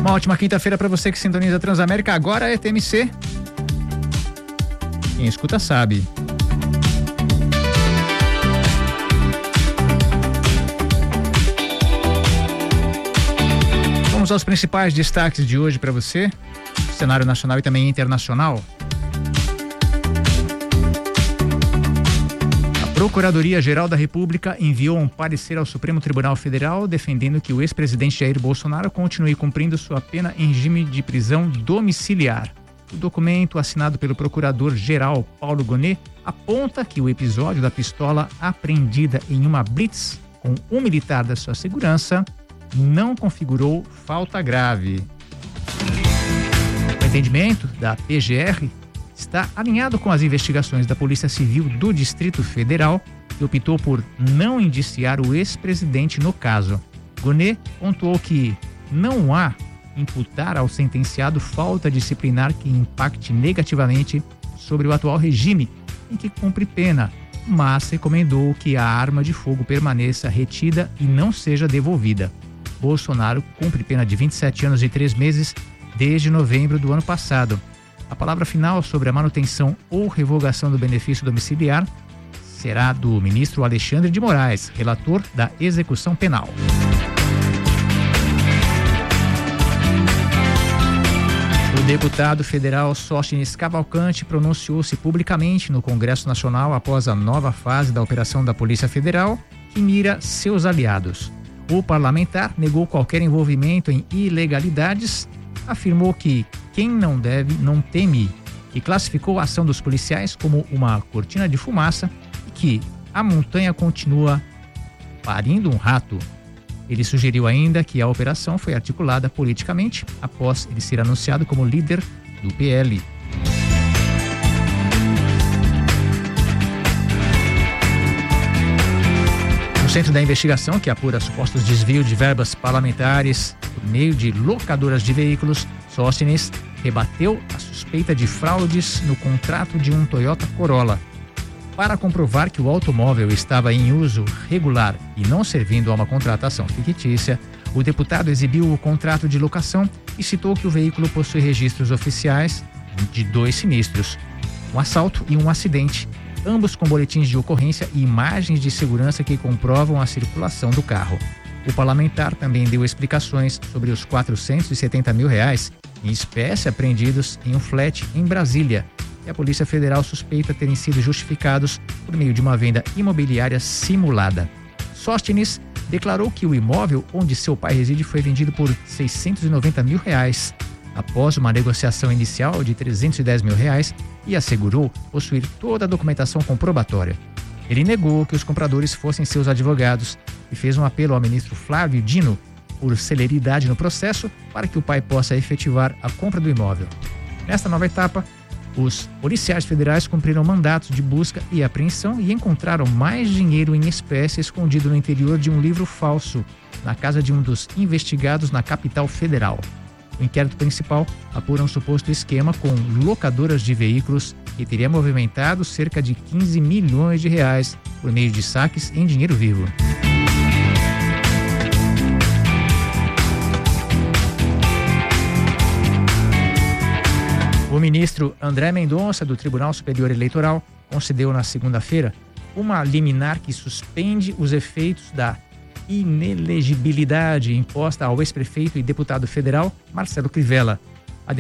Uma ótima quinta-feira para você que sintoniza a Transamérica. Agora é TMC. Quem escuta sabe. Vamos aos principais destaques de hoje para você. Cenário nacional e também internacional. Procuradoria-Geral da República enviou um parecer ao Supremo Tribunal Federal defendendo que o ex-presidente Jair Bolsonaro continue cumprindo sua pena em regime de prisão domiciliar. O documento, assinado pelo procurador-geral Paulo Gonet, aponta que o episódio da pistola apreendida em uma blitz com um militar da sua segurança não configurou falta grave. O entendimento da PGR está alinhado com as investigações da Polícia Civil do Distrito Federal, que optou por não indiciar o ex-presidente no caso. Gonet pontuou que não há imputar ao sentenciado falta disciplinar que impacte negativamente sobre o atual regime em que cumpre pena, mas recomendou que a arma de fogo permaneça retida e não seja devolvida. Bolsonaro cumpre pena de 27 anos e 3 meses desde novembro do ano passado. A palavra final sobre a manutenção ou revogação do benefício domiciliar será do ministro Alexandre de Moraes, relator da execução penal. O deputado federal Sóstenes Cavalcante pronunciou-se publicamente no Congresso Nacional após a nova fase da operação da Polícia Federal, que mira seus aliados. O parlamentar negou qualquer envolvimento em ilegalidades, afirmou que quem não deve, não teme, e classificou a ação dos policiais como uma cortina de fumaça e que a montanha continua parindo um rato. Ele sugeriu ainda que a operação foi articulada politicamente após ele ser anunciado como líder do PL. No centro da investigação, que apura supostos desvios de verbas parlamentares por meio de locadoras de veículos, Sóstenes rebateu a suspeita de fraudes no contrato de um Toyota Corolla. Para comprovar que o automóvel estava em uso regular e não servindo a uma contratação fictícia, o deputado exibiu o contrato de locação e citou que o veículo possui registros oficiais de 2 sinistros, um assalto e um acidente, ambos com boletins de ocorrência e imagens de segurança que comprovam a circulação do carro. O parlamentar também deu explicações sobre os R$470 mil em espécie apreendidos em um flat em Brasília, e a Polícia Federal suspeita terem sido justificados por meio de uma venda imobiliária simulada. Sóstenes declarou que o imóvel onde seu pai reside foi vendido por R$690 mil, após uma negociação inicial de R$310 mil, e assegurou possuir toda a documentação comprobatória. Ele negou que os compradores fossem seus advogados e fez um apelo ao ministro Flávio Dino por celeridade no processo para que o pai possa efetivar a compra do imóvel. Nesta nova etapa, os policiais federais cumpriram mandatos de busca e apreensão e encontraram mais dinheiro em espécie escondido no interior de um livro falso, na casa de um dos investigados na capital federal. O inquérito principal apura um suposto esquema com locadoras de veículos que teria movimentado cerca de R$15 milhões por meio de saques em dinheiro vivo. O ministro André Mendonça, do Tribunal Superior Eleitoral, concedeu na segunda-feira uma liminar que suspende os efeitos da inelegibilidade imposta ao ex-prefeito e deputado federal Marcelo Crivella. A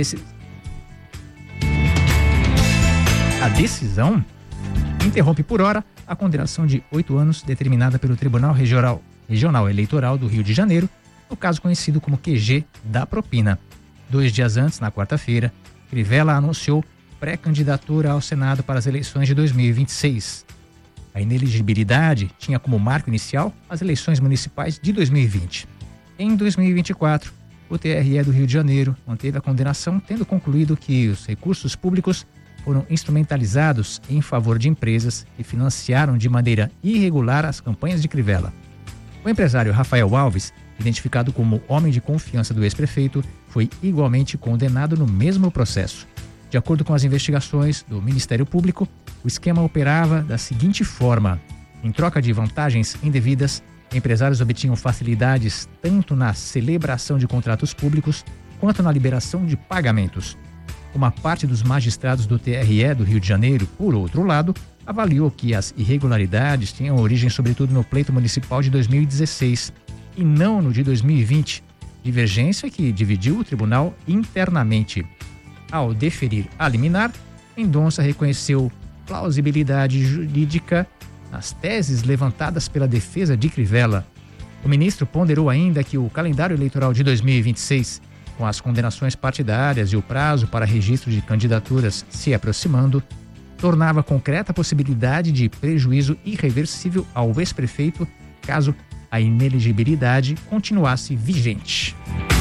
decisão interrompe por hora a condenação de 8 anos determinada pelo Tribunal Regional Eleitoral do Rio de Janeiro, no caso conhecido como QG da propina. 2 dias antes, na quarta-feira, Crivella anunciou pré-candidatura ao Senado para as eleições de 2026. A inelegibilidade tinha como marco inicial as eleições municipais de 2020. Em 2024, o TRE do Rio de Janeiro manteve a condenação, tendo concluído que os recursos públicos foram instrumentalizados em favor de empresas que financiaram de maneira irregular as campanhas de Crivella. O empresário Rafael Alves, identificado como homem de confiança do ex-prefeito, foi igualmente condenado no mesmo processo. De acordo com as investigações do Ministério Público, o esquema operava da seguinte forma: em troca de vantagens indevidas, empresários obtinham facilidades tanto na celebração de contratos públicos quanto na liberação de pagamentos. Uma parte dos magistrados do TRE do Rio de Janeiro, por outro lado, avaliou que as irregularidades tinham origem sobretudo no pleito municipal de 2016 e não no de 2020, divergência que dividiu o tribunal internamente. Ao deferir a liminar, Mendonça reconheceu plausibilidade jurídica nas teses levantadas pela defesa de Crivella. O ministro ponderou ainda que o calendário eleitoral de 2026, com as condenações partidárias e o prazo para registro de candidaturas se aproximando, tornava concreta a possibilidade de prejuízo irreversível ao ex-prefeito caso a inelegibilidade continuasse vigente.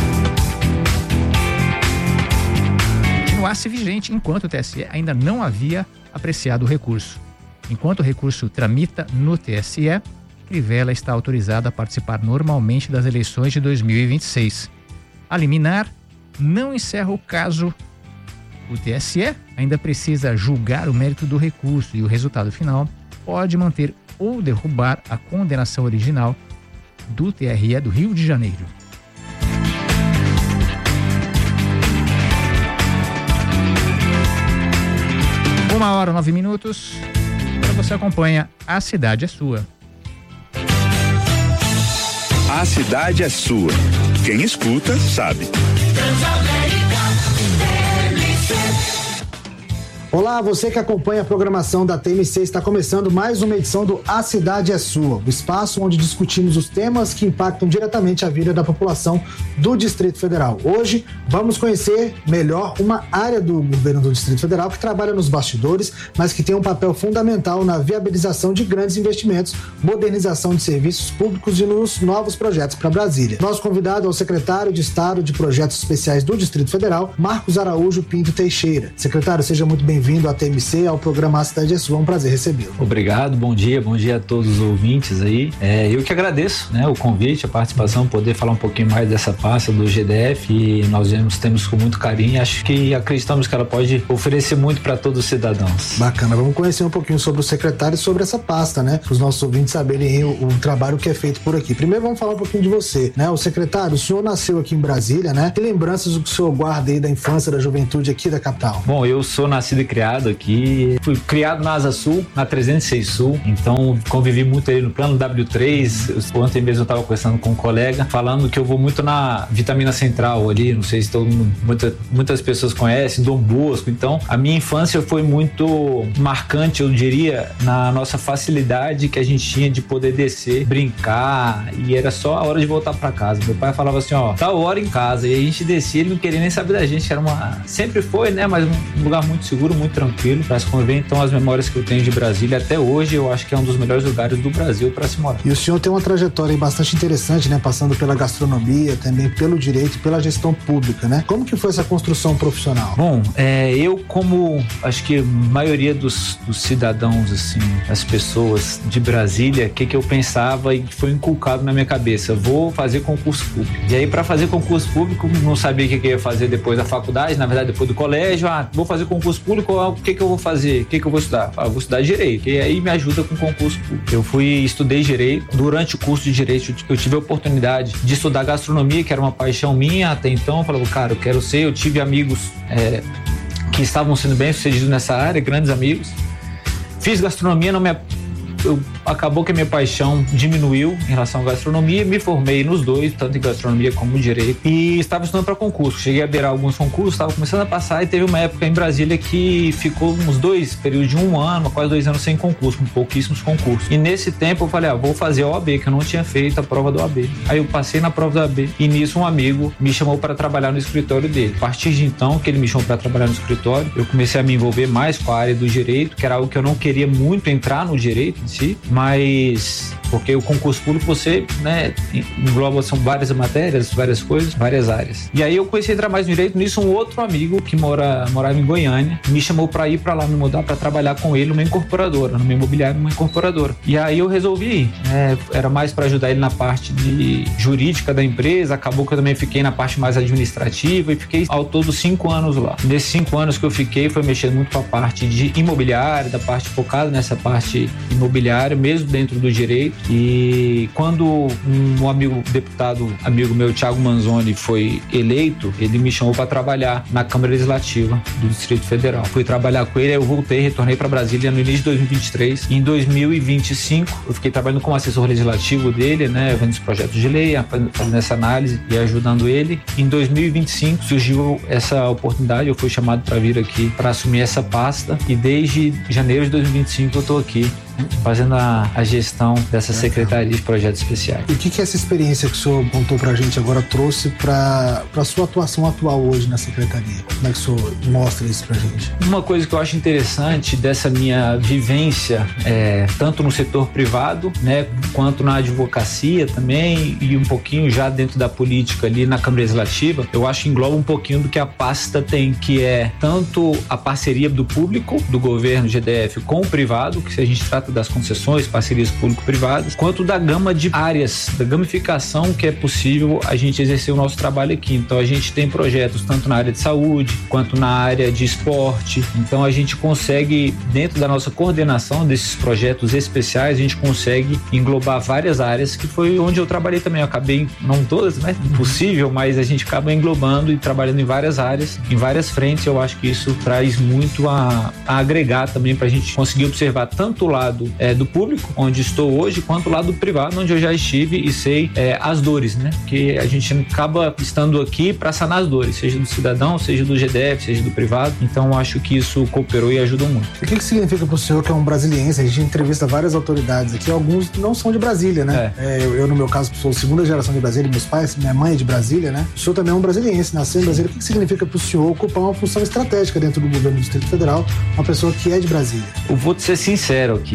Enquanto o TSE ainda não havia apreciado o recurso. Enquanto o recurso tramita no TSE, Crivella está autorizado a participar normalmente das eleições de 2026. A liminar não encerra o caso. O TSE ainda precisa julgar o mérito do recurso e o resultado final pode manter ou derrubar a condenação original do TRE do Rio de Janeiro. 1h09. Agora você acompanha A Cidade é Sua. A cidade é sua. Quem escuta, sabe. Olá, você que acompanha a programação da TMC, está começando mais uma edição do A Cidade é Sua, o espaço onde discutimos os temas que impactam diretamente a vida da população do Distrito Federal. Hoje, vamos conhecer melhor uma área do governo do Distrito Federal que trabalha nos bastidores, mas que tem um papel fundamental na viabilização de grandes investimentos, modernização de serviços públicos e nos novos projetos para Brasília. Nosso convidado é o secretário de Estado de Projetos Especiais do Distrito Federal, Marcos Araújo Pinto Teixeira. Secretário, seja muito bem-vindo à TMC, ao programa A Cidade é Sua. É um prazer recebê-lo. Obrigado, bom dia a todos os ouvintes aí. Eu que agradeço, o convite, a participação, poder falar um pouquinho mais dessa pasta do GDF, e nós temos com muito carinho e acho que acreditamos que ela pode oferecer muito para todos os cidadãos. Bacana, vamos conhecer um pouquinho sobre o secretário e sobre essa pasta, para os nossos ouvintes saberem o trabalho que é feito por aqui. Primeiro vamos falar um pouquinho de você, O secretário, o senhor nasceu aqui em Brasília, Que lembranças o senhor guarda aí da infância, da juventude aqui da capital? Bom, eu sou nascido e criado aqui, fui criado na Asa Sul, na 306 Sul, então convivi muito ali no plano W3. Ontem mesmo eu estava conversando com um colega, falando que eu vou muito na Vitamina Central ali, não sei se muitas pessoas conhecem, Dom Bosco. Então a minha infância foi muito marcante, eu diria, na nossa facilidade que a gente tinha de poder descer, brincar, e era só a hora de voltar para casa. Meu pai falava assim, tá hora em casa, e a gente descia, ele não queria nem saber da gente, sempre foi, mas um lugar muito seguro, muito tranquilo para se conviver. Então as memórias que eu tenho de Brasília até hoje, eu acho que é um dos melhores lugares do Brasil para se morar. E o senhor tem uma trajetória aí bastante interessante, passando pela gastronomia, também pelo direito e pela gestão pública, Como que foi essa construção profissional? Bom, eu, como acho que a maioria dos cidadãos, assim, as pessoas de Brasília, o que eu pensava e foi inculcado na minha cabeça, vou fazer concurso público. E aí, para fazer concurso público, não sabia o que eu ia fazer depois da faculdade, na verdade depois do colégio, vou fazer concurso público, o que eu vou fazer? O que eu vou estudar? Vou estudar Direito, e aí me ajuda com concurso público. Eu estudei Direito, durante o curso de Direito eu tive a oportunidade de estudar Gastronomia, que era uma paixão minha até então. Eu falava, cara, eu tive amigos que estavam sendo bem-sucedidos nessa área, grandes amigos. Fiz Gastronomia, acabou que a minha paixão diminuiu em relação à gastronomia, me formei nos dois, tanto em gastronomia como em direito, e estava estudando para concurso. Cheguei a beirar alguns concursos, estava começando a passar, e teve uma época em Brasília que ficou uns períodos de um ano, quase 2 anos sem concurso, com pouquíssimos concursos. E nesse tempo eu falei, vou fazer a OAB, que eu não tinha feito a prova da OAB. Aí eu passei na prova da OAB, e nisso um amigo me chamou para trabalhar no escritório dele. A partir de então, que ele me chamou para trabalhar no escritório, eu comecei a me envolver mais com a área do direito, que era algo que eu não queria muito entrar no direito em si, mas porque o concurso público você, engloba, são várias matérias, várias coisas, várias áreas. E aí eu comecei a entrar mais no direito. Nisso, um outro amigo que morava em Goiânia me chamou para ir para lá, me mudar, para trabalhar com ele numa incorporadora, numa imobiliária, numa incorporadora. E aí eu resolvi ir, era mais para ajudar ele na parte de jurídica da empresa. Acabou que eu também fiquei na parte mais administrativa e fiquei ao todo 5 anos lá. Nesses 5 anos que eu fiquei, foi mexendo muito com a parte de imobiliária, da parte focada nessa parte imobiliária, mesmo dentro do direito. E quando um deputado amigo meu, Thiago Manzoni, foi eleito, ele me chamou para trabalhar na Câmara Legislativa do Distrito Federal. Fui trabalhar com ele, aí eu voltei, retornei para Brasília no início de 2023. Em 2025, eu fiquei trabalhando como assessor legislativo dele, né, vendo os projetos de lei, fazendo essa análise e ajudando ele. Em 2025 surgiu essa oportunidade, eu fui chamado para vir aqui para assumir essa pasta, e desde janeiro de 2025 eu estou aqui fazendo a gestão dessa Secretaria de Projetos Especiais. E o que essa experiência que o senhor contou pra gente agora trouxe para a sua atuação atual hoje na Secretaria? Como é que o senhor mostra isso pra gente? Uma coisa que eu acho interessante dessa minha vivência, tanto no setor privado, né, quanto na advocacia também, e um pouquinho já dentro da política ali na Câmara Legislativa, eu acho que engloba um pouquinho do que a pasta tem, que é tanto a parceria do público, do governo GDF, com o privado, que se a gente trata das concessões, parcerias público-privadas, quanto da gama de áreas, da gamificação que é possível a gente exercer o nosso trabalho aqui. Então a gente tem projetos tanto na área de saúde, quanto na área de esporte. Então a gente consegue, dentro da nossa coordenação desses projetos especiais, a gente consegue englobar várias áreas, que foi onde eu trabalhei também. Eu acabei, não todas, né, possível, mas a gente acaba englobando e trabalhando em várias áreas, em várias frentes. Eu acho que isso traz muito a agregar também para a gente conseguir observar tanto o lado do público, onde estou hoje, quanto o lado privado, onde eu já estive e sei as dores, né? Que a gente acaba estando aqui para sanar as dores, seja do cidadão, seja do GDF, seja do privado. Então acho que isso cooperou e ajudou muito. O que significa para o senhor, que é um brasiliense? A gente entrevista várias autoridades aqui, alguns não são de Brasília, né? Eu, no meu caso, sou segunda geração de Brasília, meus pais, minha mãe é de Brasília, né? O senhor também é um brasiliense, nasceu em Brasília. O que significa para o senhor ocupar uma função estratégica dentro do governo do Distrito Federal, uma pessoa que é de Brasília? Eu vou te ser sincero aqui.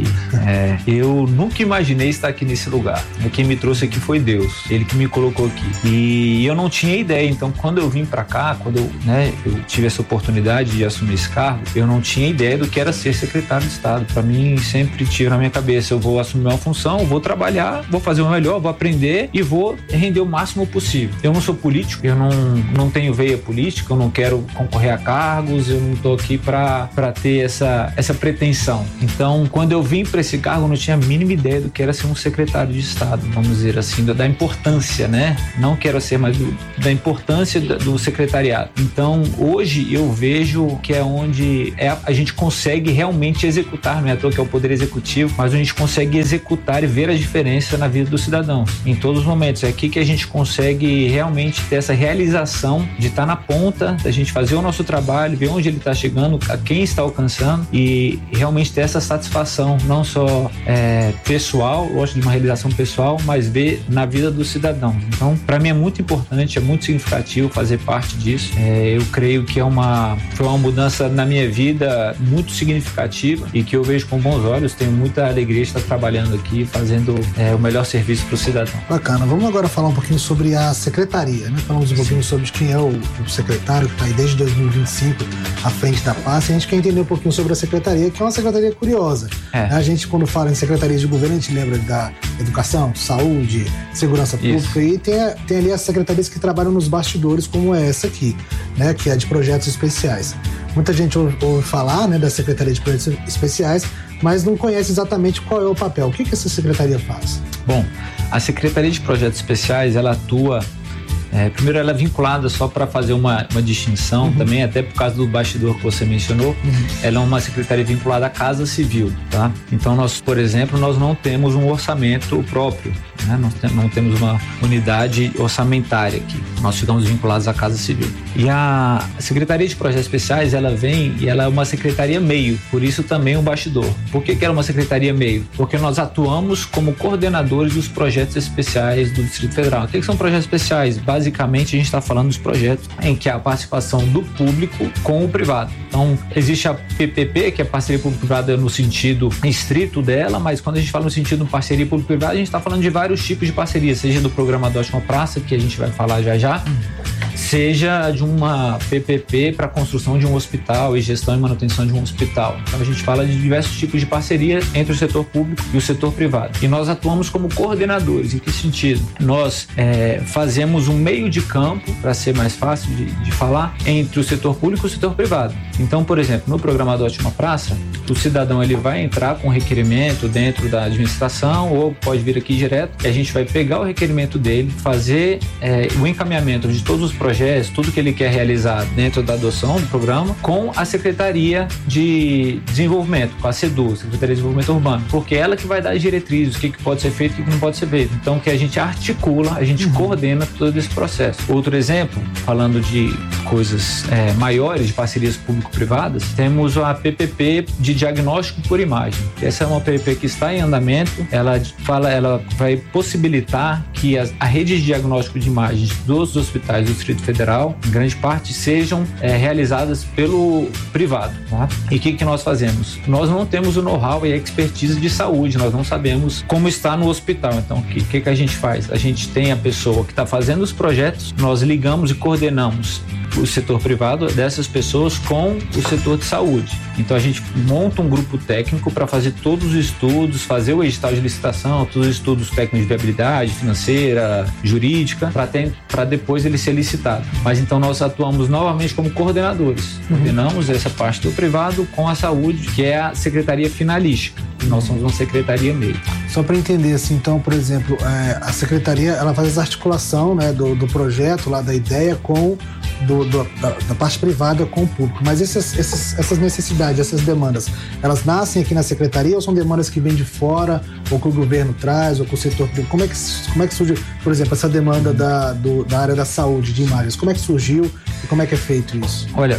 Eu nunca imaginei estar aqui nesse lugar. Quem me trouxe aqui foi Deus, Ele que me colocou aqui. E eu não tinha ideia. Então, quando eu vim para cá, quando eu tive essa oportunidade de assumir esse cargo, eu não tinha ideia do que era ser secretário de Estado. Para mim, sempre tive na minha cabeça: eu vou assumir uma função, vou trabalhar, vou fazer o melhor, vou aprender e vou render o máximo possível. Eu não sou político, eu não tenho veia política, eu não quero concorrer a cargos, eu não estou aqui para ter essa pretensão. Então, quando eu vim para esse cargo, eu não tinha a mínima ideia do que era ser um secretário de Estado, vamos dizer assim, da importância, né? Não quero ser mais da importância do secretariado. Então, hoje eu vejo que é onde a gente consegue realmente executar, não é à toa que é o Poder Executivo, mas a gente consegue executar e ver a diferença na vida dos cidadãos, em todos os momentos. É aqui que a gente consegue realmente ter essa realização de estar na ponta, da gente fazer o nosso trabalho, ver onde ele está chegando, a quem está alcançando, e realmente ter essa satisfação, não só pessoal, lógico, de uma realização pessoal, mas ver na vida dos cidadãos. Então, para mim é muito importante, é muito significativo fazer parte disso. Eu creio que foi uma mudança na minha vida muito significativa e que eu vejo com bons olhos. Tenho muita alegria de estar trabalhando aqui, fazendo o melhor serviço para o cidadão. Bacana. Vamos agora falar um pouquinho sobre a secretaria, né? Falamos um pouquinho sobre quem é o secretário que está aí desde 2025 à frente da pasta. A gente quer entender um pouquinho sobre a secretaria, que é uma secretaria curiosa. A gente, quando fala em secretarias de governo, a gente lembra da educação, saúde, segurança pública, e tem ali as secretarias que trabalham nos bastidores, como é essa aqui, né, que é de projetos especiais. Muita gente ouve falar, né, da Secretaria de Projetos Especiais, mas não conhece exatamente qual é o papel. O que essa secretaria faz? Bom, a Secretaria de Projetos Especiais, ela atua... primeiro, ela é vinculada, só para fazer uma distinção também, até por causa do bastidor que você mencionou, ela é uma secretaria vinculada à Casa Civil, tá? Então, nós, por exemplo, nós não temos um orçamento próprio, né? Nós não temos uma unidade orçamentária aqui, nós ficamos vinculados à Casa Civil. E a Secretaria de Projetos Especiais, ela vem e ela é uma secretaria meio, por isso também um bastidor. Por que ela é uma secretaria meio? Porque nós atuamos como coordenadores dos projetos especiais do Distrito Federal. O que são projetos especiais? Basicamente, a gente está falando dos projetos em que há a participação do público com o privado. Então, existe a PPP, que é a parceria público-privada no sentido estrito dela, mas quando a gente fala no sentido de parceria público-privada, a gente está falando de vários tipos de parceria, seja do programa do Ótima Praça, que a gente vai falar já, seja de uma PPP para a construção de um hospital e gestão e manutenção de um hospital. Então a gente fala de diversos tipos de parceria entre o setor público e o setor privado. E nós atuamos como coordenadores. Em que sentido? Nós fazemos um meio de campo, para ser mais fácil de falar, entre o setor público e o setor privado. Então, por exemplo, no programa da Ótima Praça, o cidadão ele vai entrar com um requerimento dentro da administração ou pode vir aqui direto e a gente vai pegar o requerimento dele, fazer o encaminhamento de todos os projetos, tudo que ele quer realizar dentro da adoção do programa com a Secretaria de Desenvolvimento, com a SEDU, Secretaria de Desenvolvimento Urbano, porque é ela que vai dar as diretrizes, o que pode ser feito e o que não pode ser feito. Então, que a gente articula, a gente coordena todo esse processo. Outro exemplo, falando de coisas maiores, de parcerias público-privadas, temos a PPP de diagnóstico por imagem. Essa é uma PPP que está em andamento, ela vai possibilitar que a rede de diagnóstico de imagens dos hospitais do Distrito Federal, em grande parte, sejam realizadas pelo privado. Tá? E o que nós fazemos? Nós não temos o know-how e a expertise de saúde, nós não sabemos como está no hospital. Então, o que a gente faz? A gente tem a pessoa que está fazendo os projetos, nós ligamos e coordenamos o setor privado dessas pessoas com o setor de saúde. Então a gente monta um grupo técnico para fazer todos os estudos, fazer o edital de licitação, todos os estudos técnicos de viabilidade financeira, jurídica, para depois ele ser licitado. Mas então nós atuamos novamente como coordenadores. Coordenamos essa parte do privado com a saúde, que é a secretaria finalística. Nós somos uma secretaria meio. Só para entender, assim, então, por exemplo, a secretaria ela faz essa articulação, né, do projeto, lá da ideia com da parte privada com o público. Mas essas necessidades, essas demandas, elas nascem aqui na secretaria ou são demandas que vêm de fora, ou que o governo traz, ou que o setor privado? Como é que surgiu, por exemplo, essa demanda da área da saúde, de imagens? Como é que surgiu e como é que é feito isso? Olha,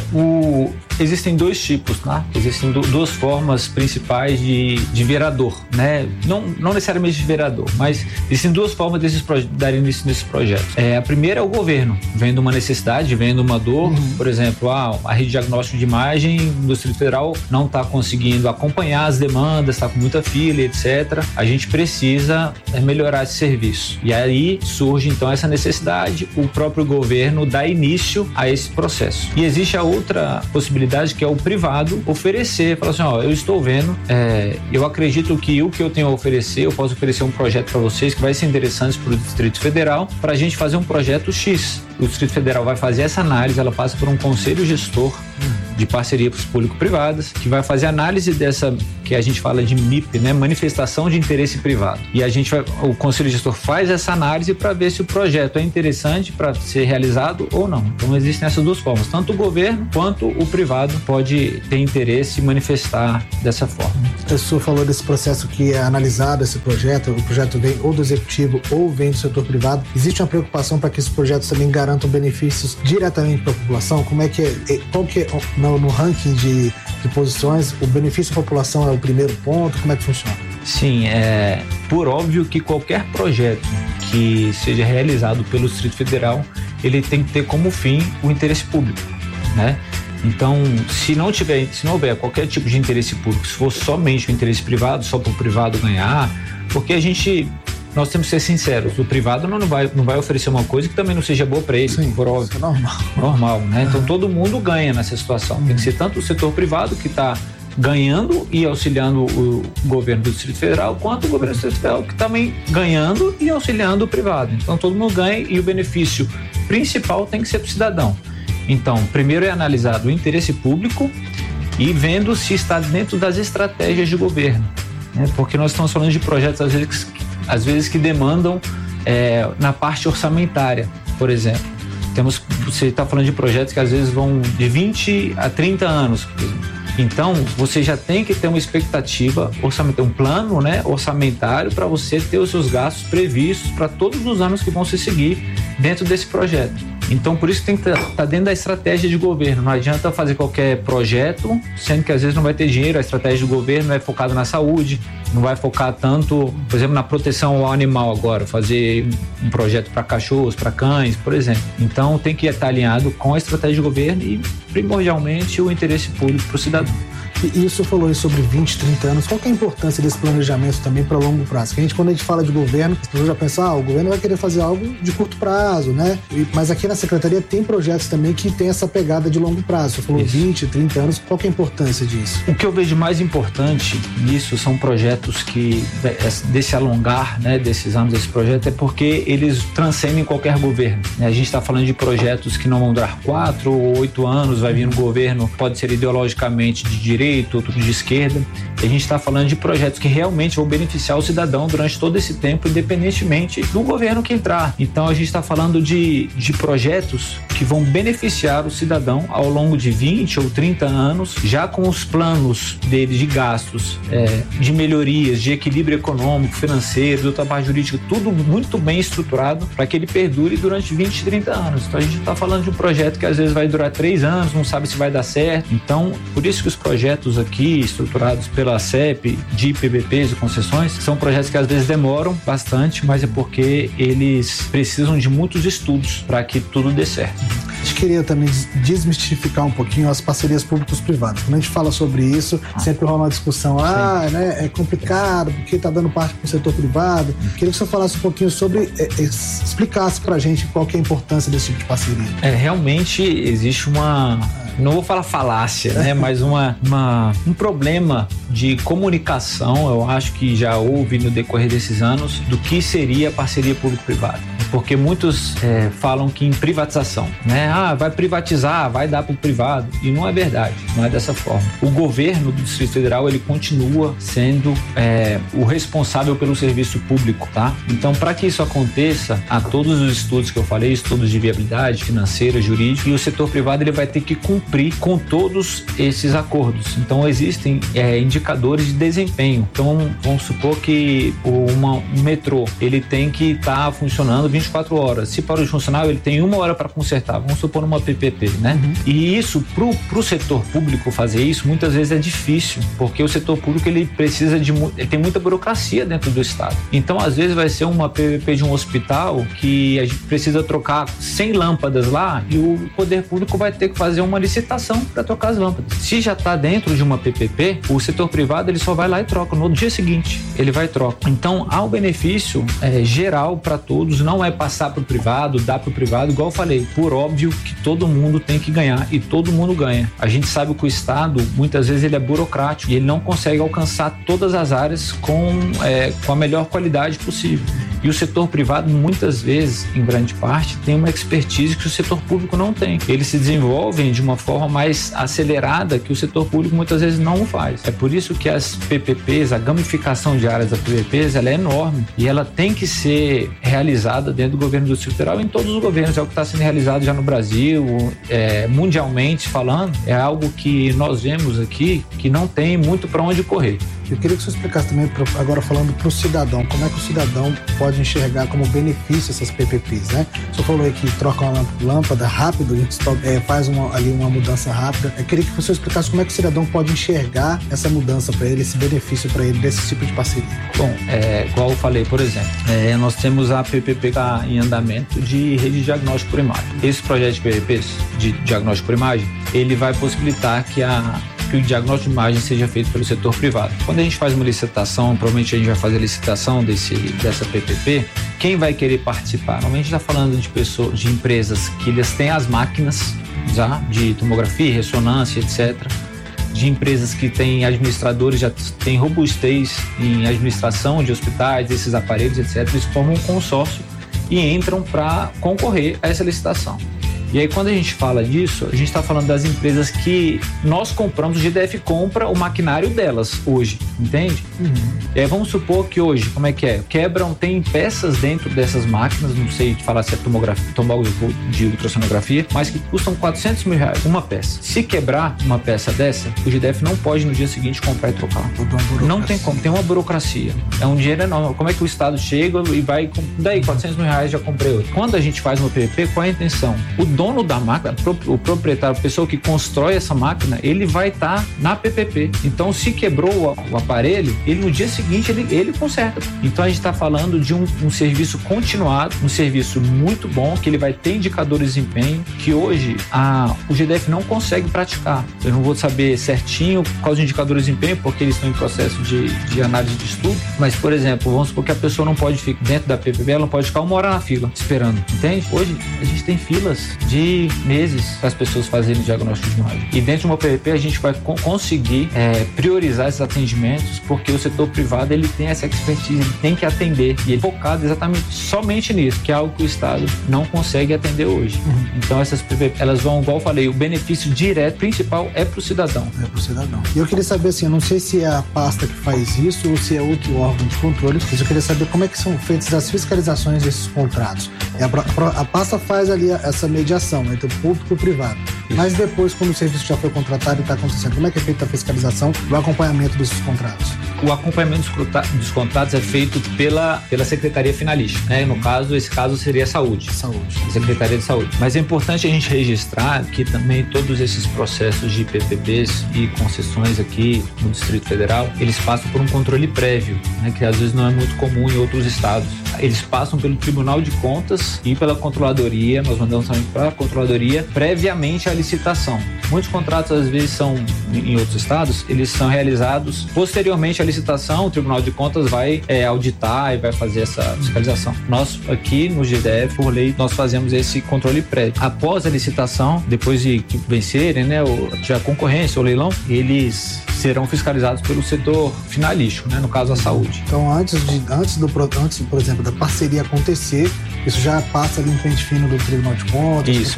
existem dois tipos, tá? Existem duas formas principais de vereador, né? Não necessariamente de vereador, mas existem duas formas de dar início nesses projetos. A primeira é o governo, vendo uma necessidade, vendo uma dor, por exemplo, a rede de diagnóstico de imagem do Distrito Federal não está conseguindo acompanhar as demandas, está com muita fila, etc. A gente precisa melhorar esse serviço. E aí surge então essa necessidade, o próprio governo dá início a esse processo. E existe a outra possibilidade, que é o privado oferecer, falar assim, eu estou vendo, eu acredito que o que eu tenho a oferecer, eu posso oferecer um projeto para vocês que vai ser interessante para o Distrito Federal, para a gente fazer um projeto X. O Distrito Federal vai fazer essa análise, ela passa por um conselho gestor de parceria público-privadas, que vai fazer análise dessa, que a gente fala de MIP, né? Manifestação de interesse privado. E o conselho gestor faz essa análise para ver se o projeto é interessante para ser realizado ou não. Então existem essas duas formas, tanto o governo quanto o privado pode ter interesse e manifestar dessa forma. O senhor falou desse processo que é analisado, esse projeto, o projeto vem ou do executivo ou vem do setor privado. Existe uma preocupação para que esses projetos também garantam benefícios diretamente para a população? Como é que qual que é no ranking de posições, o benefício à população é o primeiro ponto? Como é que funciona? Sim, por óbvio que qualquer projeto que seja realizado pelo Distrito Federal, ele tem que ter como fim o interesse público, né? Então, se não houver qualquer tipo de interesse público, se for somente o interesse privado, só para o privado ganhar, porque nós temos que ser sinceros, o privado não vai oferecer uma coisa que também não seja boa para ele. Sim, por óbvio. É normal, né? Então todo mundo ganha nessa situação. Tem que ser tanto o setor privado que está ganhando e auxiliando o governo do Distrito Federal, quanto o governo do Distrito Federal que está também ganhando e auxiliando o privado. Então todo mundo ganha e o benefício principal tem que ser para o cidadão. Então, primeiro é analisado o interesse público e vendo se está dentro das estratégias de governo, né? Porque nós estamos falando de projetos às vezes que demandam na parte orçamentária, por exemplo. Você está falando de projetos que às vezes vão de 20 a 30 anos, por exemplo. Então, você já tem que ter uma expectativa orçamentária, um plano, né, orçamentário para você ter os seus gastos previstos para todos os anos que vão se seguir dentro desse projeto. Então, por isso tem que estar dentro da estratégia de governo. Não adianta fazer qualquer projeto, sendo que às vezes não vai ter dinheiro. A estratégia do governo é focada na saúde, não vai focar tanto, por exemplo, na proteção ao animal agora, fazer um projeto para cachorros, para cães, por exemplo. Então, tem que estar alinhado com a estratégia de governo e, primordialmente, o interesse público para o cidadão. E isso falou aí sobre 20, 30 anos. Qual que é a importância desse planejamento também para longo prazo? Porque quando a gente fala de governo, as pessoas já pensam, o governo vai querer fazer algo de curto prazo, né? Mas aqui na Secretaria tem projetos também que tem essa pegada de longo prazo. Você falou isso. 20, 30 anos. Qual que é a importância disso? O que eu vejo mais importante nisso são projetos que, desse alongar, né, desses anos desse projeto, é porque eles transcendem qualquer governo. A gente está falando de projetos que não vão durar 4 ou 8 anos, vai vir um governo, pode ser ideologicamente de direita, outro de esquerda. A gente está falando de projetos que realmente vão beneficiar o cidadão durante todo esse tempo, independentemente do governo que entrar. Então a gente está falando de projetos que vão beneficiar o cidadão ao longo de 20 ou 30 anos, já com os planos dele de gastos, de melhorias, de equilíbrio econômico, financeiro, do trabalho jurídico, tudo muito bem estruturado para que ele perdure durante 20, 30 anos. Então a gente está falando de um projeto que às vezes vai durar 3 anos, não sabe se vai dar certo. Então, por isso que os projetos aqui, estruturados pela CEP, de PPPs e concessões, são projetos que às vezes demoram bastante, mas é porque eles precisam de muitos estudos para que tudo dê certo. A gente queria também desmistificar um pouquinho as parcerias públicos-privadas. Quando a gente fala sobre isso, sempre rola uma discussão, né, é complicado, porque está dando parte para o setor privado. Queria que você falasse um pouquinho sobre, explicasse para a gente qual que é a importância desse tipo de parceria. Realmente existe uma... não vou falar falácia, né? Mas um problema de comunicação, eu acho que já houve no decorrer desses anos, do que seria a parceria público-privada. Porque muitos falam que em privatização, né? Vai privatizar, vai dar para o privado. E não é verdade, não é dessa forma. O governo do Distrito Federal, ele continua sendo o responsável pelo serviço público, tá? Então, para que isso aconteça, há todos os estudos que eu falei, estudos de viabilidade financeira, jurídica, e o setor privado ele vai ter que cumprir com todos esses acordos. Então, existem indicadores de desempenho. Então, vamos supor que um metrô, ele tem que estar funcionando 24 horas. Se para o funcionário, ele tem 1 hora para consertar. Vamos supor numa PPP, né? E isso, pro setor público fazer isso, muitas vezes é difícil, porque o setor público, ele precisa ele tem muita burocracia dentro do Estado. Então, às vezes, vai ser uma PPP de um hospital que a gente precisa trocar 100 lâmpadas lá e o poder público vai ter que fazer uma licitação para trocar as lâmpadas. Se já está dentro de uma PPP, o setor privado, ele só vai lá e troca. No dia seguinte, ele vai e troca. Então, há um benefício geral para todos, não é passar para o privado, dar para o privado, igual eu falei, por óbvio que todo mundo tem que ganhar e todo mundo ganha. A gente sabe que o Estado, muitas vezes, ele é burocrático e ele não consegue alcançar todas as áreas com a melhor qualidade possível. E o setor privado, muitas vezes, em grande parte, tem uma expertise que o setor público não tem. Eles se desenvolvem de uma forma mais acelerada que o setor público muitas vezes não o faz. É por isso que as PPPs, a gamificação de áreas das PPPs, ela é enorme e ela tem que ser realizada dentro do governo do Distrito Federal, em todos os governos. É o que está sendo realizado já no Brasil, mundialmente falando, é algo que nós vemos aqui que não tem muito para onde correr. Eu queria que você explicasse também, agora falando para o cidadão, como é que o cidadão pode enxergar como benefício essas PPPs, né? Você falou aí que troca uma lâmpada rápido, faz ali uma mudança rápida. Eu queria que você explicasse como é que o cidadão pode enxergar essa mudança para ele, esse benefício para ele, desse tipo de parceria. Bom, igual eu falei, por exemplo, nós temos a PPP que está em andamento de rede de diagnóstico por imagem. Esse projeto de PPPs, de diagnóstico por imagem, ele vai possibilitar que o diagnóstico de imagem seja feito pelo setor privado. Quando a gente faz uma licitação, provavelmente a gente vai fazer a licitação dessa PPP, quem vai querer participar? Normalmente está falando de pessoas, de empresas que eles têm as máquinas já, de tomografia, ressonância, etc., de empresas que têm administradores, já têm robustez em administração de hospitais, desses aparelhos, etc., eles formam um consórcio e entram para concorrer a essa licitação. E aí, quando a gente fala disso, a gente está falando das empresas que nós compramos, o GDF compra o maquinário delas hoje, entende? Vamos supor que hoje, como é que é? Tem peças dentro dessas máquinas, não sei falar se é tomógrafo de ultrassonografia, mas que custam R$400 mil, uma peça. Se quebrar uma peça dessa, o GDF não pode no dia seguinte comprar e trocar. Não tem como, tem uma burocracia. É um dinheiro enorme. Como é que o Estado chega e vai, daí R$400 mil já comprei outro. Quando a gente faz uma PPP, qual é a intenção? O dono da máquina, o proprietário, a pessoa que constrói essa máquina, ele vai estar na PPP. Então, se quebrou o aparelho, no dia seguinte ele conserta. Então, a gente está falando de um serviço continuado, um serviço muito bom, que ele vai ter indicadores de desempenho, que hoje o GDF não consegue praticar. Eu não vou saber certinho quais os indicadores de desempenho, porque eles estão em processo de análise de estudo, mas, por exemplo, vamos supor que a pessoa não pode ficar dentro da PPP, ela não pode ficar 1 hora na fila, esperando, entende? Hoje, a gente tem filas de meses para as pessoas fazerem diagnóstico de imagem. E dentro de uma PPP, a gente vai conseguir priorizar esses atendimentos, porque o setor privado, ele tem essa expertise, ele tem que atender, e ele é focado exatamente somente nisso, que é algo que o Estado não consegue atender hoje. Então, essas PPP, elas vão, igual eu falei, o benefício direto, principal, é para o cidadão. É para o cidadão. E eu queria saber, assim, eu não sei se é a pasta que faz isso ou se é outro órgão de controle, mas eu queria saber como é que são feitas as fiscalizações desses contratos. A pasta faz ali essa mediação entre o público e o privado. Isso. Mas depois, quando o serviço já foi contratado e está acontecendo, como é que é feita a fiscalização e o acompanhamento desses contratos? O acompanhamento dos contratos é feito pela Secretaria Finalista, né? No caso, esse caso seria a Saúde. Secretaria de Saúde. Mas é importante a gente registrar que também todos esses processos de PPPs e concessões aqui no Distrito Federal, eles passam por um controle prévio, né? Que às vezes não é muito comum em outros estados. Eles passam pelo Tribunal de Contas e pela Controladoria, nós mandamos também para a Controladoria, previamente à licitação. Muitos contratos, às vezes, são em outros estados, eles são realizados posteriormente à licitação, o Tribunal de Contas vai auditar e vai fazer essa fiscalização. Nós, aqui no GDF, por lei, nós fazemos esse controle prévio. Após a licitação, depois de vencerem, né, a concorrência, o leilão, eles serão fiscalizados pelo setor finalístico, né, no caso a saúde. Então, antes, por exemplo, da parceria acontecer, isso já passa ali um pente fino do Tribunal de Contas, isso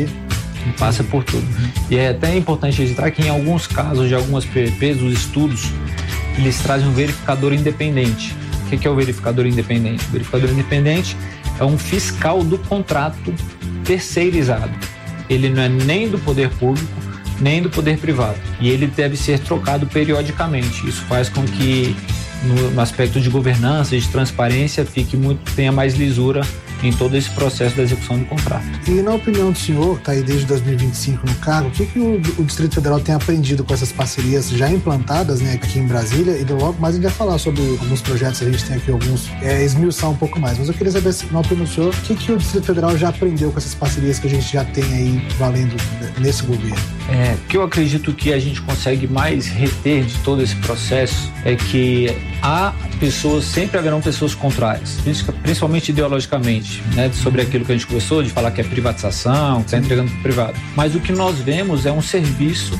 passa por tudo. E é até importante registrar que em alguns casos de algumas PPPs, os estudos, eles trazem um verificador independente. O que é o verificador independente? O verificador independente é um fiscal do contrato terceirizado. Ele não é nem do poder público, nem do poder privado. E ele deve ser trocado periodicamente. Isso faz com que, no aspecto de governança e de transparência, tenha mais lisura em todo esse processo da execução do contrato. E na opinião do senhor, que está aí desde 2025 no cargo, o que o Distrito Federal tem aprendido com essas parcerias já implantadas, né, aqui em Brasília? E logo mais a gente vai falar sobre alguns projetos, a gente tem aqui alguns, esmiuçar um pouco mais. Mas eu queria saber, na opinião do senhor, o que o Distrito Federal já aprendeu com essas parcerias que a gente já tem aí valendo nesse governo? O que eu acredito que a gente consegue mais reter de todo esse processo é que sempre haverão pessoas contrárias, principalmente ideologicamente, né, sobre aquilo que a gente conversou, de falar que é privatização, que está entregando para o privado. Mas o que nós vemos é um serviço,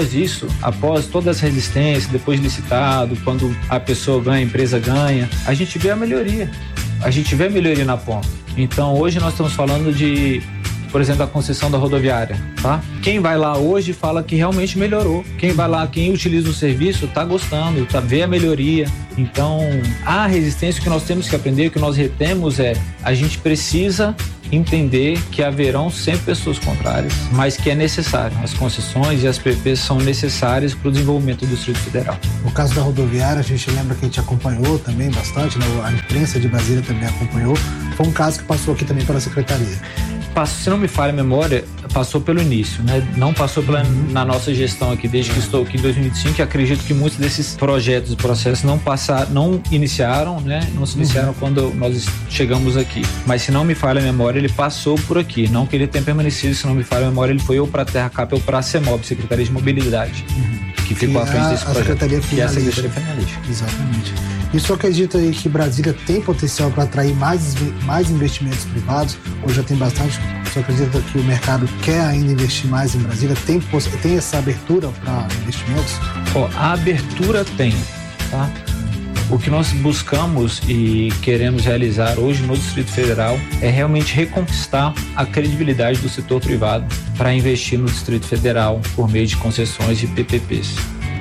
após todas as resistências, depois de licitado, quando a pessoa ganha, a empresa ganha, a gente vê a melhoria. A gente vê a melhoria na ponta. Então, hoje nós estamos falando de, por exemplo, a concessão da rodoviária, tá? Quem vai lá hoje fala que realmente melhorou. Quem vai lá, quem utiliza o serviço, tá gostando, vê a melhoria. Então, a resistência que nós temos que aprender, que nós retemos a gente precisa entender que haverão sempre pessoas contrárias, mas que é necessário. As concessões e as PPPs são necessárias para o desenvolvimento do Distrito Federal. No caso da rodoviária, a gente lembra que a gente acompanhou também bastante, né? A imprensa de Brasília também acompanhou. Foi um caso que passou aqui também pela Secretaria. Se não me falha a memória, passou pelo início, né? Não passou na nossa gestão aqui, desde que estou aqui em 2025, e acredito que muitos desses projetos e processos não iniciaram, né? Não se iniciaram quando nós chegamos aqui. Mas se não me falha a memória, ele passou por aqui. Não que ele tenha permanecido, se não me falha a memória, ele foi ou para a TerraCap ou para a CEMOB, Secretaria de Mobilidade, que ficou à frente desse projeto. Que é a Secretaria Finalista. Exatamente. E o senhor acredita aí que Brasília tem potencial para atrair mais investimentos privados? Ou já tem bastante? O senhor acredita que o mercado quer ainda investir mais em Brasília? Tem essa abertura para investimentos? A abertura tem, tá? O que nós buscamos e queremos realizar hoje no Distrito Federal é realmente reconquistar a credibilidade do setor privado para investir no Distrito Federal por meio de concessões e PPPs.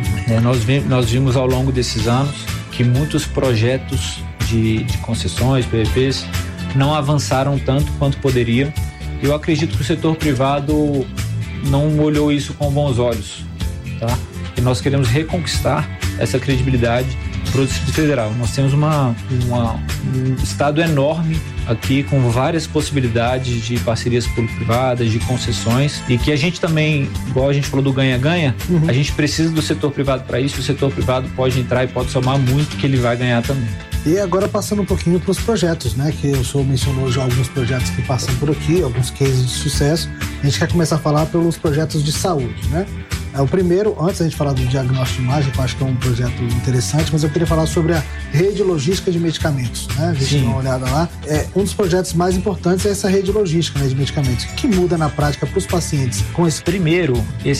Nós vimos ao longo desses anos que muitos projetos de concessões, PPPs, não avançaram tanto quanto poderiam. Eu acredito que o setor privado não olhou isso com bons olhos, tá? E nós queremos reconquistar essa credibilidade para o Distrito Federal. Nós temos um estado enorme aqui com várias possibilidades de parcerias público-privadas, de concessões, e que a gente também, igual a gente falou do ganha-ganha, a gente precisa do setor privado para isso. O setor privado pode entrar e pode somar muito, que ele vai ganhar também. E agora passando um pouquinho para os projetos, né? Que o senhor mencionou já alguns projetos que passam por aqui, alguns cases de sucesso. A gente quer começar a falar pelos projetos de saúde, né? O primeiro, antes da gente falar do diagnóstico de imagem, que eu acho que é um projeto interessante, mas eu queria falar sobre a rede logística de medicamentos, né? A gente dá uma olhada lá. Um dos projetos mais importantes é essa rede logística, né, de medicamentos. O que muda na prática para os pacientes com esse? Primeiro,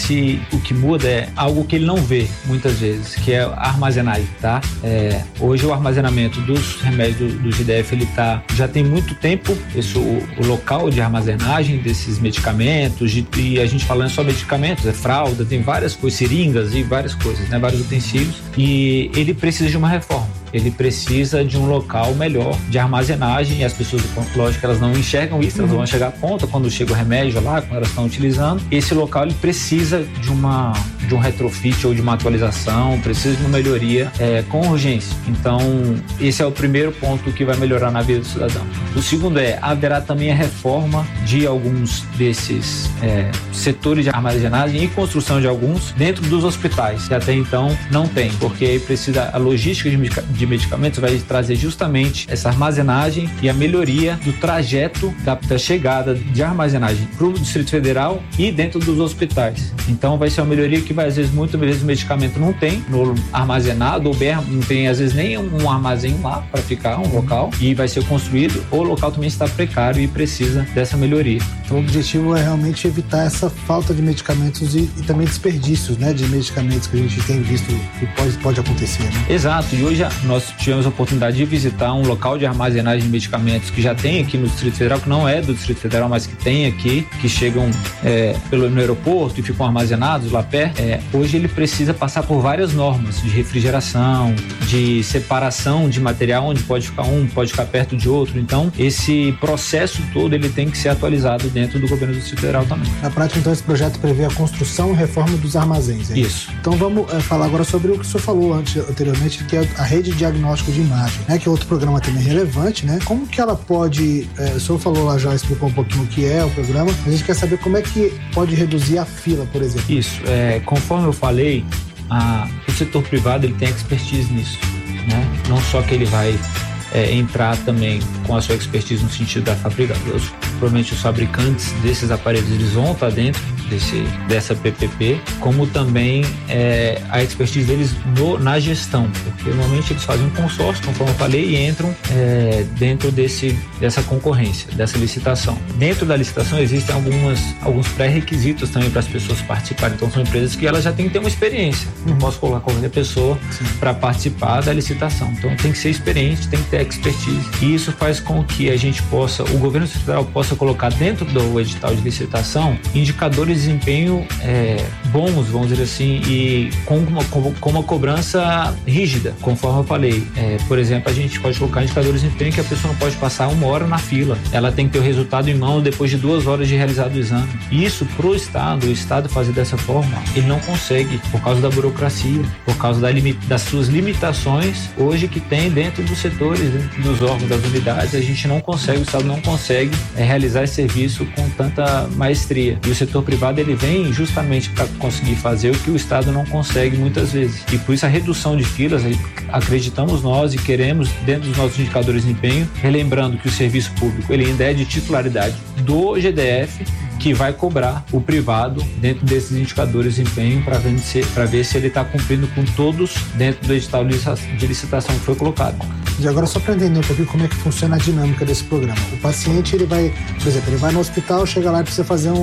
o que muda é algo que ele não vê muitas vezes, que é a armazenagem, tá? Hoje o armazenamento dos remédios do GDF, ele já tem muito tempo, o local de armazenagem desses medicamentos, e a gente falando só medicamentos, fralda, tem várias coisas, seringas e várias coisas, né? Vários utensílios, e ele precisa de uma reforma. Ele precisa de um local melhor de armazenagem, e as pessoas, lógico, elas não enxergam isso, elas vão chegar à ponta quando chega o remédio lá, quando elas estão utilizando. Esse local, ele precisa de um retrofit ou de uma atualização, precisa de uma melhoria com urgência. Então, esse é o primeiro ponto que vai melhorar na vida do cidadão. O segundo haverá também a reforma de alguns desses setores de armazenagem e construção de alguns dentro dos hospitais, que até então não tem, porque aí precisa a logística de medicamentos vai trazer justamente essa armazenagem e a melhoria do trajeto da chegada de armazenagem para o Distrito Federal e dentro dos hospitais. Então vai ser uma melhoria que às vezes muitas vezes o medicamento não tem no armazenado, ou bem, não tem às vezes nem um armazém lá para ficar, um local, e vai ser construído, ou o local também está precário e precisa dessa melhoria. Então o objetivo é realmente evitar essa falta de medicamentos e também desperdícios, né, de medicamentos que a gente tem visto que pode acontecer, né? Exato, e hoje nós tivemos a oportunidade de visitar um local de armazenagem de medicamentos que já tem aqui no Distrito Federal, que não é do Distrito Federal, mas que tem aqui, que chegam no aeroporto e ficam armazenados lá perto. Hoje ele precisa passar por várias normas de refrigeração, de separação de material, onde pode ficar um, pode ficar perto de outro. Então, esse processo todo ele tem que ser atualizado dentro do governo do Distrito Federal também. Na prática, então, esse projeto prevê a construção e reforma dos armazéns. Isso. Então, vamos falar agora sobre o que o senhor falou anteriormente, que é a rede de diagnóstico de imagem, né? Que é outro programa também relevante, né? Como que ela pode, o senhor falou lá, já explicou um pouquinho o que é o programa, a gente quer saber como é que pode reduzir a fila, por exemplo. Isso, conforme eu falei, o setor privado ele tem expertise nisso, né? Não só que ele vai entrar também com a sua expertise no sentido da fabricação, provavelmente os fabricantes desses aparelhos eles vão estar dentro dessa PPP, como também a expertise deles na gestão, porque normalmente eles fazem um consórcio, conforme eu falei, e entram dentro dessa concorrência, dessa licitação. Dentro da licitação existem alguns pré-requisitos também para as pessoas participarem, então são empresas que elas já têm que ter uma experiência, não posso colocar qualquer pessoa para participar da licitação, então tem que ser experiente, tem que ter expertise, e isso faz com que a gente o governo federal possa colocar dentro do edital de licitação indicadores de desempenho bons, vamos dizer assim, e com uma cobrança rígida, conforme eu falei. Por exemplo, a gente pode colocar indicadores de desempenho que a pessoa não pode passar 1 hora na fila, ela tem que ter o resultado em mão depois de 2 horas de realizado o exame. Isso pro Estado, o Estado fazer dessa forma, ele não consegue, por causa da burocracia, por causa das suas limitações hoje que tem dentro dos setores, dentro dos órgãos, das unidades, a gente não consegue, o Estado não consegue realizar esse serviço com tanta maestria. E o setor privado ele vem justamente para conseguir fazer o que o Estado não consegue muitas vezes. E por isso a redução de filas, acreditamos nós e queremos, dentro dos nossos indicadores de desempenho, relembrando que o serviço público ele ainda é de titularidade do GDF, que vai cobrar o privado dentro desses indicadores de desempenho para ver se ele está cumprindo com todos dentro do edital de licitação que foi colocado. E agora só para entender um pouquinho como é que funciona a dinâmica desse programa. O paciente, ele vai, por exemplo, ele vai no hospital, chega lá e precisa fazer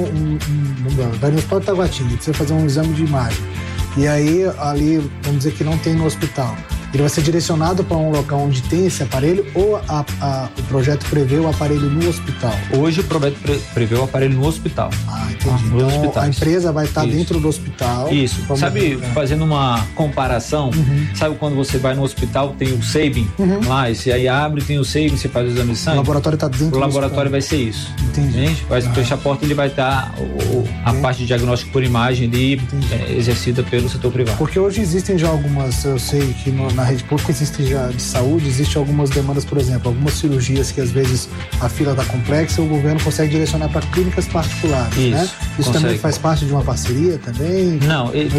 vai no hospital de Taguatinga, precisa fazer um exame de imagem. E aí, ali, vamos dizer que não tem no hospital. Ele vai ser direcionado para um local onde tem esse aparelho, ou o projeto prevê o aparelho no hospital? Hoje o projeto prevê o aparelho no hospital. Entendi. Então a empresa vai estar dentro do hospital. Isso. Sabe, fazendo uma comparação, sabe quando você vai no hospital, tem o Sabin lá, e você aí abre, tem o Sabin, você faz o exame de sangue? O laboratório está dentro do laboratório vai ser isso. Entendi. Vai fechar a porta, ele vai estar a parte de diagnóstico por imagem ali, exercida pelo setor privado. Porque hoje existem já algumas, eu sei que na rede pública existe já de saúde, existem algumas demandas, por exemplo, algumas cirurgias que às vezes a fila está complexa, o governo consegue direcionar para clínicas particulares, né? Isso também faz parte de uma parceria também? Não, ele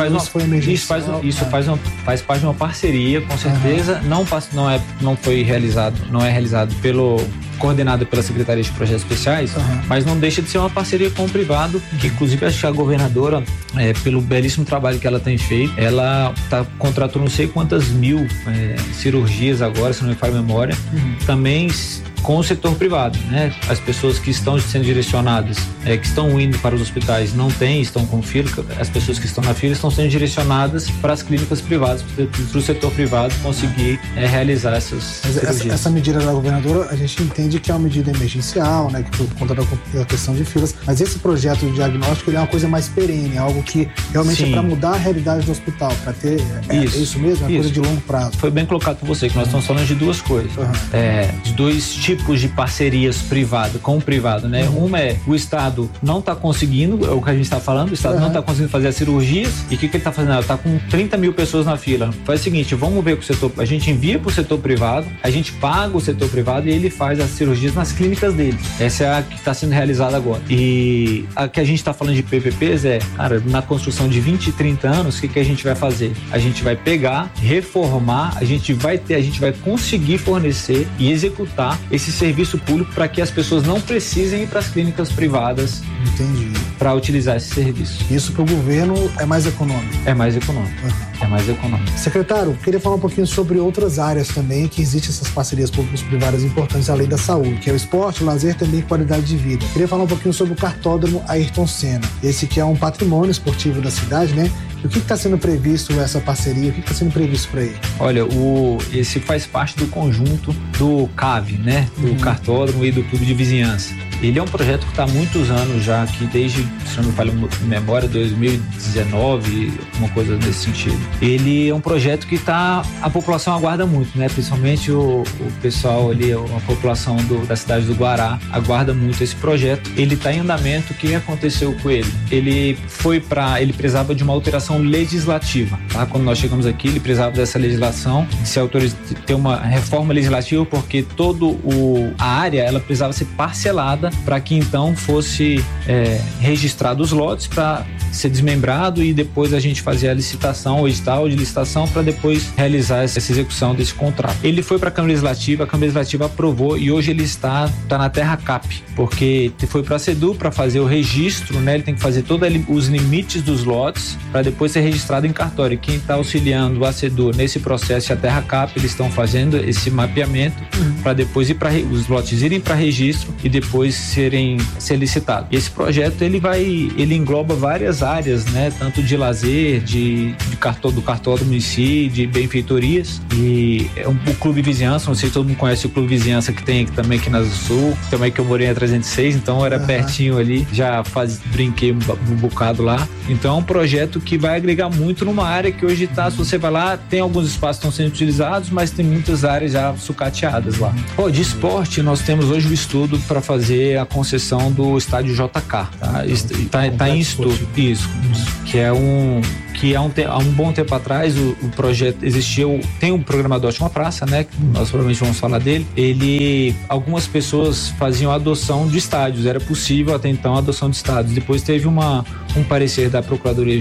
faz parte de uma parceria, com certeza. Não é realizado coordenado pela Secretaria de Projetos Especiais, mas não deixa de ser uma parceria com o privado, que inclusive acho que a governadora, pelo belíssimo trabalho que ela tem feito, ela contratou não sei quantas mil cirurgias agora, se não me falha a memória, também com o setor privado, né? As pessoas que estão sendo direcionadas, que estão indo para os hospitais, estão com fila, as pessoas que estão na fila estão sendo direcionadas para as clínicas privadas, para o setor privado conseguir realizar essas cirurgias. Essa medida da governadora, a gente entende que é uma medida emergencial, né? Que por conta da questão de filas, mas esse projeto de diagnóstico, ele é uma coisa mais perene, algo que realmente é para mudar a realidade do hospital, para ter isso mesmo, é uma coisa de longo prazo. Foi bem colocado por você, que nós estamos falando de duas coisas, de dois tipos de parcerias privadas com o privado, né? Uma é o Estado não está conseguindo, é o que a gente está falando, o Estado não está conseguindo fazer as cirurgias, e o que ele está fazendo? Ele está com 30 mil pessoas na fila. Faz o seguinte, vamos ver com o setor, a gente envia para o setor privado, a gente paga o setor privado e ele faz as cirurgias nas clínicas dele. Essa é a que está sendo realizada agora. E a que a gente está falando de PPPs na construção de 20 e 30 anos, o que a gente vai fazer? A gente vai pegar, reformar, a gente vai conseguir fornecer e executar esse serviço público para que as pessoas não precisem ir para as clínicas privadas para utilizar esse serviço. Isso para o governo é mais econômico? É mais econômico. É mais econômico. Secretário, queria falar um pouquinho sobre outras áreas também que existem essas parcerias públicas-privadas importantes além da saúde, que é o esporte, o lazer, também qualidade de vida. Queria falar um pouquinho sobre o cartódromo Ayrton Senna. Esse que é um patrimônio esportivo da cidade, né? E o que está sendo previsto nessa parceria? O que está sendo previsto para ele? Olha, esse faz parte do conjunto do CAV, né? Do cartódromo e do clube de vizinhança. Ele é um projeto que está há muitos anos já, aqui desde, se não me falha a memória, 2019, uma coisa desse sentido. Ele é um projeto que a população aguarda muito, né? Principalmente o pessoal ali, a população da cidade do Guará, aguarda muito esse projeto. Ele está em andamento. O que aconteceu com ele? Ele precisava de uma alteração legislativa, tá? Quando nós chegamos aqui, ele precisava dessa legislação, de ter uma reforma legislativa, porque a área, ela precisava ser parcelada para que então fosse registrado os lotes para ser desmembrado e depois a gente fazer a licitação, o edital de licitação, para depois realizar essa execução desse contrato. Ele foi para a Câmara Legislativa aprovou e hoje ele está na terra cap, porque foi para a SEDU para fazer o registro, né? Ele tem que fazer todos os limites dos lotes para depois ser registrado em cartório. Quem está auxiliando a SEDU nesse processo e a terra cap, eles estão fazendo esse mapeamento para depois os lotes irem para registro e depois ser licitados. E esse projeto ele engloba várias áreas, né? Tanto de lazer, do cartódromo em si, de benfeitorias, e o Clube Vizinhança, não sei se todo mundo conhece o Clube Vizinhança que tem aqui também aqui na Zona Sul, também que eu morei na 306, então era pertinho ali, já brinquei um bocado lá. Então é um projeto que vai agregar muito numa área que hoje se você vai lá, tem alguns espaços que estão sendo utilizados, mas tem muitas áreas já sucateadas lá. De esporte, nós temos hoje o estudo para fazer a concessão do estádio JK, tá em estudo. Isso, que há um bom tempo atrás o projeto tem um programa Adote uma Praça, né? Que nós provavelmente vamos falar dele. Algumas pessoas faziam adoção de estádios, era possível até então a adoção de estádios. Depois teve um parecer da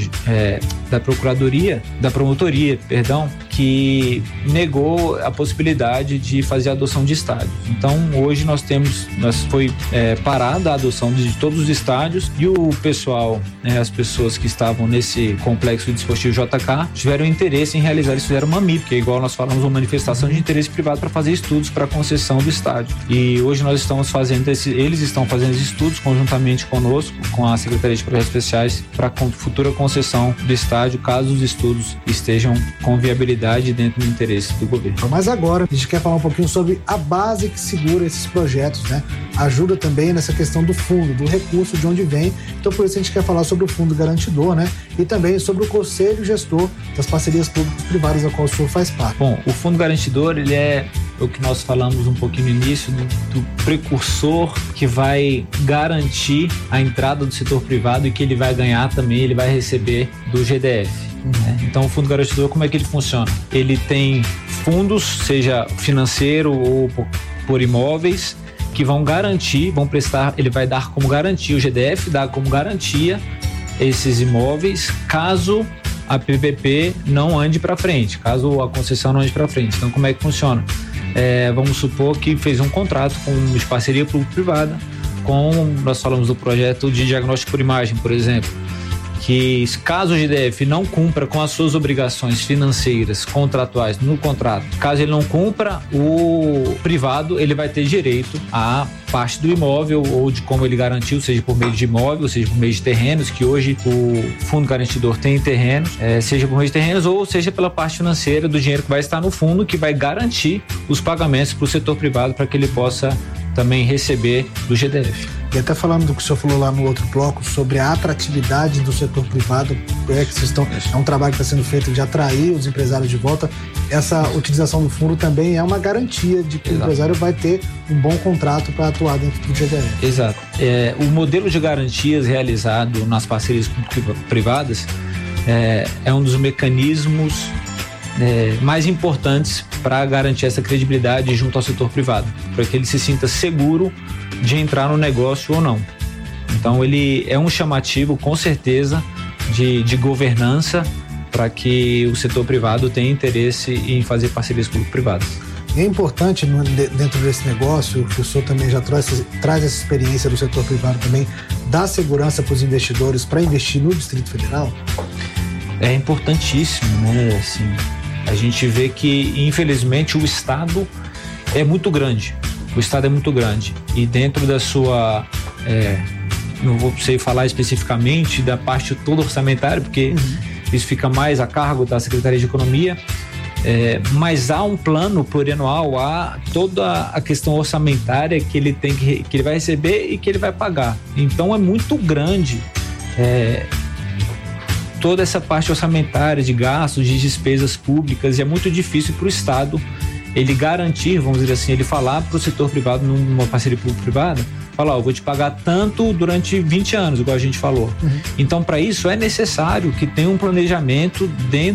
promotoria, que negou a possibilidade de fazer a adoção de estádios. Então hoje foi parada a adoção de todos os estádios e o pessoal, as pessoas que estavam nesse complexo desportivo JK tiveram interesse em realizar, eles fizeram uma MIP, que é igual nós falamos, uma manifestação de interesse privado para fazer estudos para a concessão do estádio. E hoje nós estamos eles estão fazendo esses estudos conjuntamente conosco, com a Secretaria de Projetos Especiais, para a futura concessão do estádio, caso os estudos estejam com viabilidade dentro do interesse do governo. Mas agora a gente quer falar um pouquinho sobre a base que segura esses projetos, né? Ajuda também nessa questão do fundo, do recurso, de onde vem. Então por isso a gente quer falar sobre o fundo garantidor, né? E também sobre o conselho gestor das parcerias públicas privadas a qual o senhor faz parte. Bom, o fundo garantidor, ele é o que nós falamos um pouquinho no início, do precursor que vai garantir a entrada do setor privado e que ele vai ganhar também, ele vai receber do GDF. Então o fundo garantidor, como é que ele funciona? Ele tem fundos, seja financeiro ou por imóveis, que vão garantir, vão prestar, ele vai dar como garantia, o GDF dá como garantia esses imóveis, caso a PPP não ande para frente, caso a concessão não ande para frente. Então, como é que funciona? Vamos supor que fez um contrato de parceria público-privada, nós falamos do projeto de diagnóstico por imagem, por exemplo, que caso o GDF não cumpra com as suas obrigações financeiras contratuais no contrato, caso ele não cumpra, o privado ele vai ter direito à parte do imóvel ou de como ele garantiu, seja por meio de imóvel, seja por meio de terrenos, que hoje o fundo garantidor tem terrenos, seja por meio de terrenos ou seja pela parte financeira do dinheiro que vai estar no fundo, que vai garantir os pagamentos para o setor privado para que ele possa também receber do GDF. E até falando do que o senhor falou lá no outro bloco sobre a atratividade do setor privado, é um trabalho que está sendo feito de atrair os empresários de volta. Essa utilização do fundo também é uma garantia de que o empresário vai ter um bom contrato para atuar dentro do GDF. Exato. O modelo de garantias realizado nas parcerias privadas é um dos mecanismos mais importantes para garantir essa credibilidade junto ao setor privado, para que ele se sinta seguro de entrar no negócio ou não. Então ele é um chamativo, com certeza, de governança para que o setor privado tenha interesse em fazer parcerias público-privadas. E é importante dentro desse negócio, que o senhor também já traz essa experiência do setor privado também, dar segurança para os investidores para investir no Distrito Federal? É importantíssimo, né? Assim, a gente vê que, infelizmente, o Estado é muito grande. O Estado é muito grande e dentro da sua, não vou sei falar especificamente da parte toda orçamentária, porque isso fica mais a cargo da Secretaria de Economia, mas há um plano plurianual, há toda a questão orçamentária que ele tem que ele vai receber e que ele vai pagar. Então é muito grande toda essa parte orçamentária de gastos, de despesas públicas, e é muito difícil para o Estado ele garantir, vamos dizer assim, ele falar para o setor privado numa parceria público-privada, falar, eu vou te pagar tanto durante 20 anos, igual a gente falou. Então, para isso é necessário que tenha um planejamento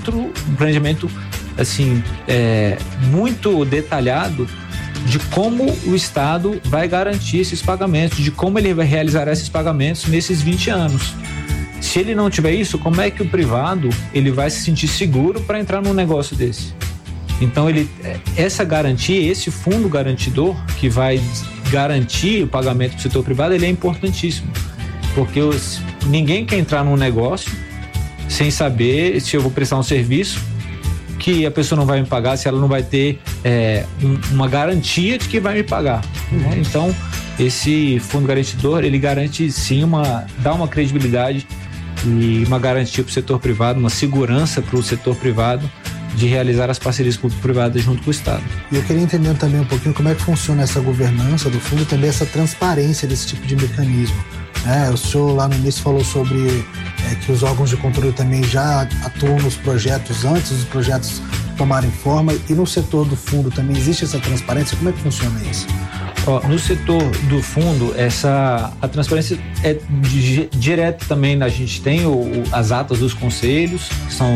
assim, muito detalhado de como o Estado vai garantir esses pagamentos, de como ele vai realizar esses pagamentos nesses 20 anos. Se ele não tiver isso, como é que o privado ele vai se sentir seguro para entrar num negócio desse? Então, essa garantia, esse fundo garantidor que vai garantir o pagamento para o setor privado, ele é importantíssimo, porque ninguém quer entrar num negócio sem saber se eu vou prestar um serviço que a pessoa não vai me pagar, se ela não vai ter uma garantia de que vai me pagar. Né? Então, esse fundo garantidor, ele garante sim, dá uma credibilidade e uma garantia para o setor privado, uma segurança para o setor privado de realizar as parcerias público-privadas junto com o Estado. E eu queria entender também um pouquinho como é que funciona essa governança do fundo e também essa transparência desse tipo de mecanismo. O senhor lá no início falou sobre que os órgãos de controle também já atuam nos projetos antes dos projetos tomarem forma, e no setor do fundo também existe essa transparência. Como é que funciona isso? No setor do fundo, a transparência é direta também. A gente tem as atas dos conselhos que são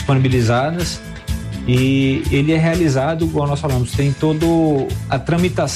disponibilizadas e ele é realizado, igual nós falamos, tem toda a tramitação